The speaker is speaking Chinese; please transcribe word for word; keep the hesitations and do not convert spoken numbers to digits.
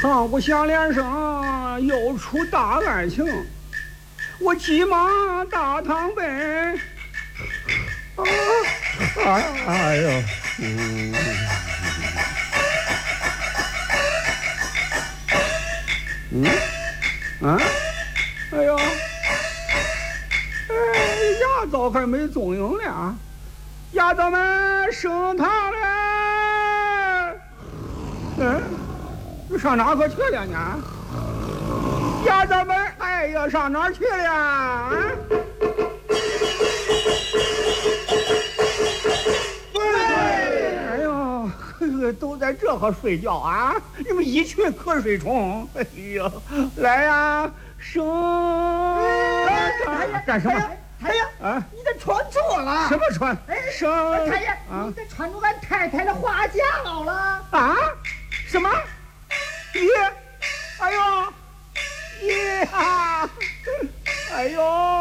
堂不响连声，又出大案情。我急忙大堂奔。啊，哎哎呦，嗯，嗯，啊，哎呦，哎，牙枣还没踪影呢，牙枣们升堂了。嗯，上哪个去了呢？牙枣们，哎呀，上哪儿去了？啊？哎呦，都在这呵睡觉啊！你们一群瞌睡虫！哎呦，来呀，升！干什么？ 太爷，啊，你这穿错了。 什么穿？升！ 太爷，你这穿着俺太太的花夹袄了。 啊？什么？耶！哎呦！耶！哎呦！